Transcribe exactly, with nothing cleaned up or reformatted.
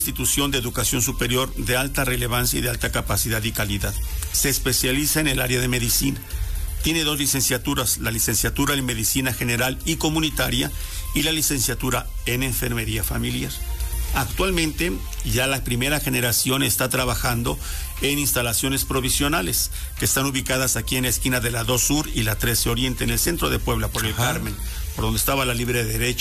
Institución de educación superior de alta relevancia y de alta capacidad y calidad. Se especializa en el área de medicina. Tiene dos licenciaturas, la licenciatura en medicina general y comunitaria y la licenciatura en enfermería familiar. Actualmente ya la primera generación está trabajando en instalaciones provisionales que están ubicadas aquí en la esquina de la dos Sur y la trece Oriente, en el centro de Puebla, por el Carmen, por donde estaba la Libre Derecho.